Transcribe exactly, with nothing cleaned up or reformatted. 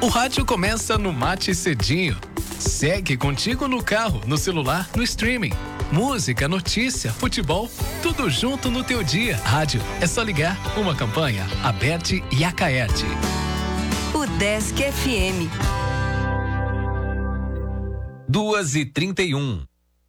O rádio começa no Mate Cedinho. Segue contigo no carro, no celular, no streaming. Música, notícia, futebol, tudo junto no teu dia. Rádio, é só ligar. Uma campanha, Aberte e Acaerte. O Desk F M. Duas e trinta e um.